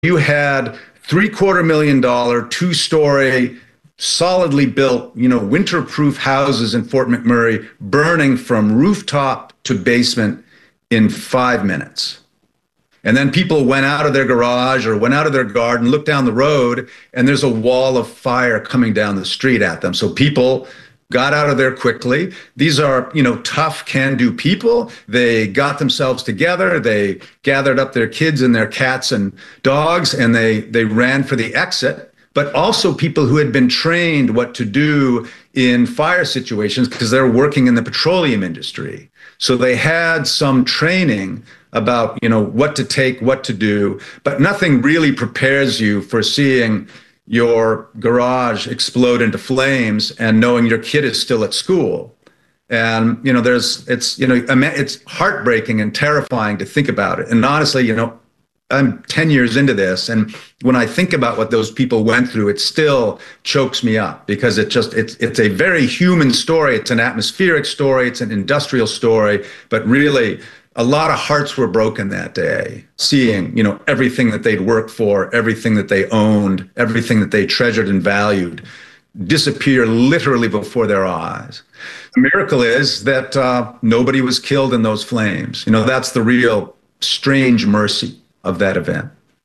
You had $750,000 two-story, solidly built, winter-proof houses in Fort McMurray burning from rooftop to basement in 5 minutes. And then people went out of their garage or went out of their garden, looked down the road, and there's a wall of fire coming down the street at them. So people got out of there quickly. These are, tough, can-do people. They got themselves together. They gathered up their kids and their cats and dogs, and they ran for the exit. But also people who had been trained what to do in fire situations because they're working in the petroleum industry. So they had some training about, what to take, what to do, but nothing really prepares you for seeing your garage explode into flames and knowing your kid is still at school. And, it's heartbreaking and terrifying to think about it. And honestly, I'm 10 years into this, and when I think about what those people went through, it still chokes me up because it's a very human story. It's an atmospheric story. It's an industrial story, but really a lot of hearts were broken that day, seeing, everything that they'd worked for, everything that they owned, everything that they treasured and valued disappear literally before their eyes. The miracle is that nobody was killed in those flames. That's the real strange mercy of that event.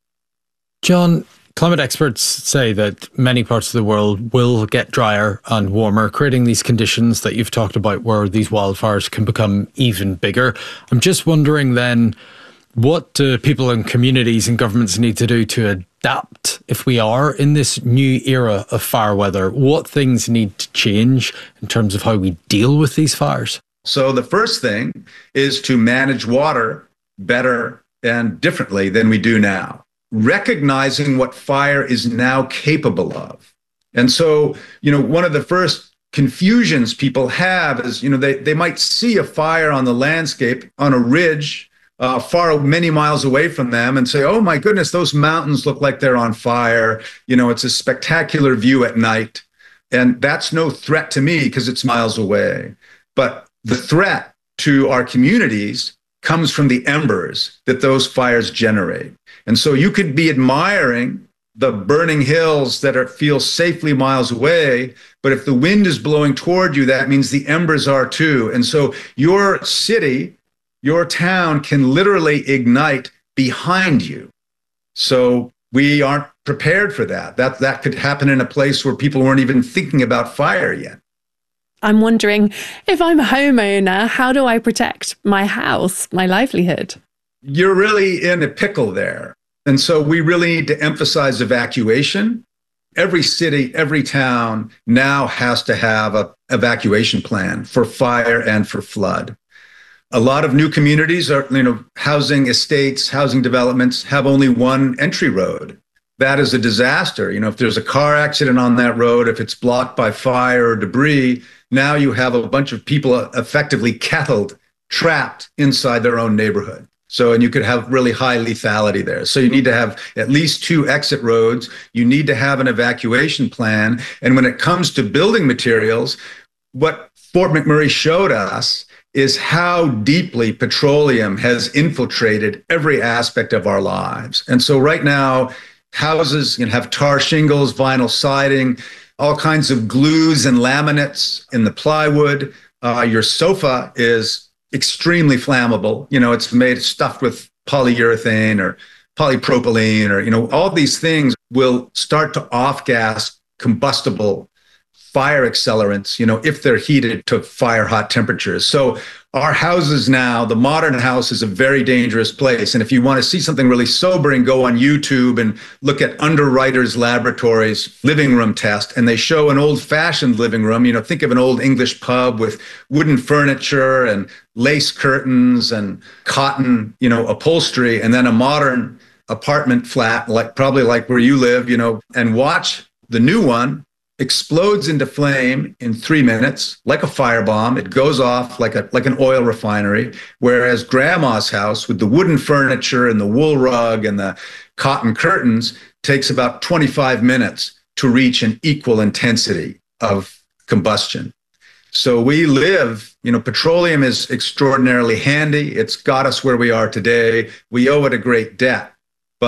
John, climate experts say that many parts of the world will get drier and warmer, creating these conditions that you've talked about where these wildfires can become even bigger. I'm just wondering then, what do people and communities and governments need to do to adapt if we are in this new era of fire weather? What things need to change in terms of how we deal with these fires? So the first thing is to manage water better and differently than we do now, recognizing what fire is now capable of. And so, one of the first confusions people have is, they might see a fire on the landscape on a ridge many miles away from them and say, oh my goodness, those mountains look like they're on fire. It's a spectacular view at night. And that's no threat to me because it's miles away. But the threat to our communities comes from the embers that those fires generate. And so you could be admiring the burning hills that feel safely miles away, but if the wind is blowing toward you, that means the embers are too. And so your city, your town can literally ignite behind you. So we aren't prepared for that. That could happen in a place where people weren't even thinking about fire yet. I'm wondering, if I'm a homeowner, how do I protect my house, my livelihood? You're really in a pickle there. And so we really need to emphasize evacuation. Every city, every town now has to have an evacuation plan for fire and for flood. A lot of new communities are, housing estates, housing developments have only one entry road. That is a disaster. If there's a car accident on that road, if it's blocked by fire or debris, now you have a bunch of people effectively kettled, trapped inside their own neighborhood. So, and you could have really high lethality there. So you need to have at least 2 exit roads. You need to have an evacuation plan. And when it comes to building materials, what Fort McMurray showed us is how deeply petroleum has infiltrated every aspect of our lives. And so right now, houses have tar shingles, vinyl siding, all kinds of glues and laminates in the plywood. Your sofa is extremely flammable. It's stuffed with polyurethane or polypropylene or, all these things will start to off-gas combustible fire accelerants, if they're heated to fire hot temperatures. So our houses now, the modern house is a very dangerous place. And if you want to see something really sobering, go on YouTube and look at Underwriters Laboratories living room test. And they show an old fashioned living room, think of an old English pub with wooden furniture and lace curtains and cotton, upholstery, and then a modern apartment flat, probably like where you live, and watch the new one explodes into flame in 3 minutes, like a firebomb. It goes off like an oil refinery, whereas grandma's house with the wooden furniture and the wool rug and the cotton curtains takes about 25 minutes to reach an equal intensity of combustion. So we live, petroleum is extraordinarily handy. It's got us where we are today. We owe it a great debt, but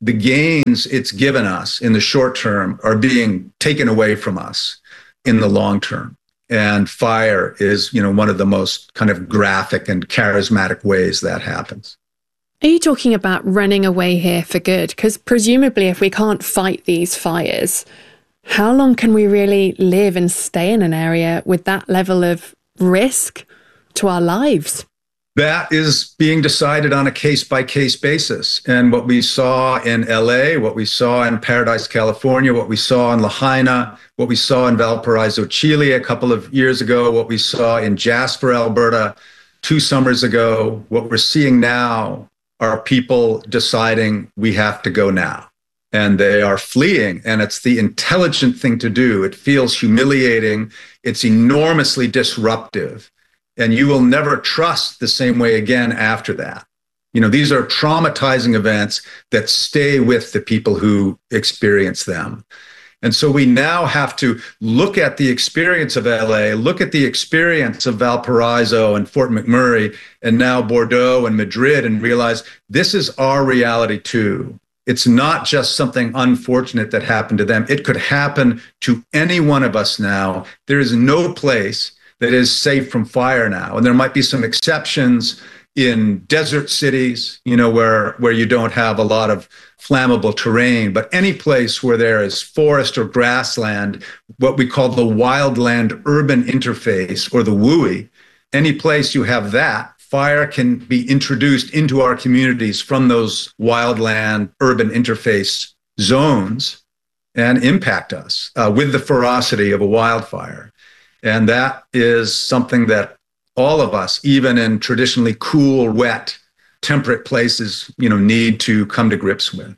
the gains it's given us in the short term are being taken away from us in the long term. And fire is, one of the most kind of graphic and charismatic ways that happens. Are you talking about running away here for good? Because presumably if we can't fight these fires, how long can we really live and stay in an area with that level of risk to our lives? That is being decided on a case-by-case basis. And what we saw in LA, what we saw in Paradise, California, what we saw in Lahaina, what we saw in Valparaiso, Chile a couple of years ago, what we saw in Jasper, Alberta 2 summers ago, what we're seeing now are people deciding we have to go now. And they are fleeing, and it's the intelligent thing to do. It feels humiliating. It's enormously disruptive. And you will never trust the same way again after that. These are traumatizing events that stay with the people who experience them. And so we now have to look at the experience of LA, look at the experience of Valparaiso and Fort McMurray, and now Bordeaux and Madrid, and realize this is our reality too. It's not just something unfortunate that happened to them. It could happen to any one of us now. There is no place that is safe from fire now. And there might be some exceptions in desert cities, where you don't have a lot of flammable terrain, but any place where there is forest or grassland, what we call the wildland urban interface, or the WUI, any place you have that, fire can be introduced into our communities from those wildland urban interface zones and impact us with the ferocity of a wildfire. And that is something that all of us, even in traditionally cool, wet, temperate places, need to come to grips with.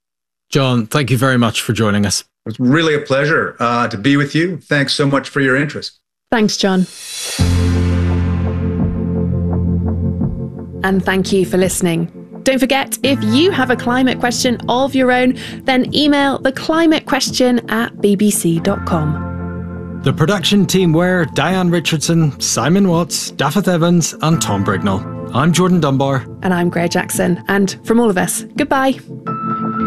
John, thank you very much for joining us. It was really a pleasure to be with you. Thanks so much for your interest. Thanks, John. And thank you for listening. Don't forget, if you have a climate question of your own, then email theclimatequestion@bbc.com. The production team were Diane Richardson, Simon Watts, Daffeth Evans and Tom Brignall. I'm Jordan Dunbar. And I'm Greer Jackson. And from all of us, goodbye.